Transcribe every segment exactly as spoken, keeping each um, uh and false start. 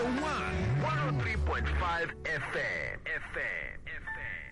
Radio one, one oh three point five F M. F M. F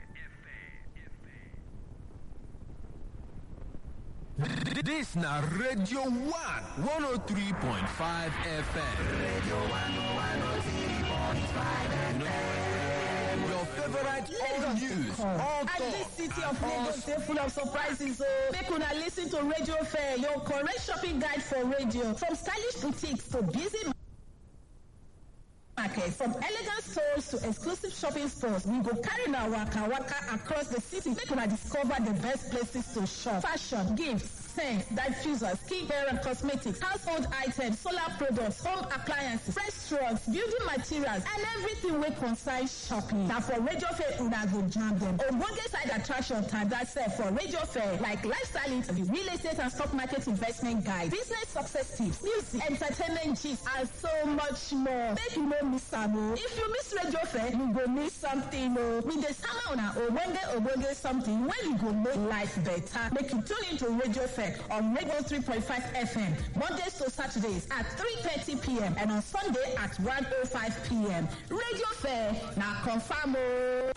M. This na Radio one, one oh three point five F M. Radio one, one oh three point five F M. Your favorite all news, all talk. And this city of Lagos is full of surprises. So make una listen to Radio Fair, your correct shopping guide for radio. From stylish boutiques to busy markets, from elegant stores to exclusive shopping stores, we go carry our waka waka across the city. Make una discover the best places to shop. Fashion, gifts, scents, diffusers, skincare and cosmetics, household items, solar products, home appliances, restaurants, building materials, and everything wey concern shopping. Now for Radio Fair, una go jam them. Ogbonge side attraction time that's there for Radio Fair, like lifestyle interview, real estate and stock market investment guide, business success tips, music, entertainment gist, and so much more. Make you no miss am o. If you miss Radio Fair, you go miss something o. We dey sama una ogbonge ogbonge something wey you go make life better. Make you tune into Radio Fair on Radio three point five F M, Mondays to Saturdays at three thirty p.m. and on Sunday at one oh five p.m. Radio Fair, na confirm o.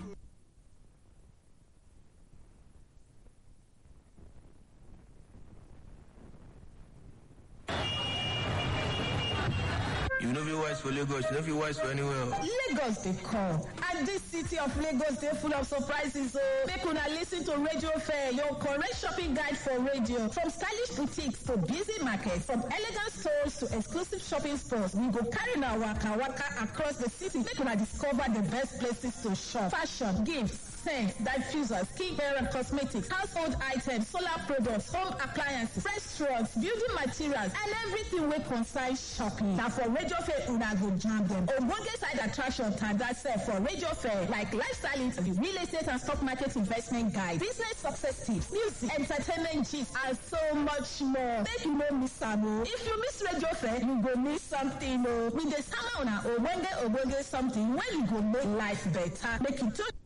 You know if wise for Lagos, you know if wise for anywhere. Lagos they call. And this city of Lagos they full of surprises. So make una listen to Radio Fair, your correct shopping guide for radio. From stylish boutiques to busy markets, from elegant stores to exclusive shopping stores, we go carry our waka waka across the city. Make una discover the best places to shop. Fashion, gifts, scents, diffusers, skincare and cosmetics, household items, solar products, home appliances, restaurants, building materials, and everything wey concern shopping. Now for Radio Fair, una go jam them. Ogbonge side attraction time that's there for Radio Fair, like lifestyle interview, real estate and stock market investment guide, business success tips, music, entertainment gist, and so much more. Make you no miss am o. If you miss Radio Fair, you go miss something o. We dey sama una ogbonge ogbonge something wey you go make life better. Make you tune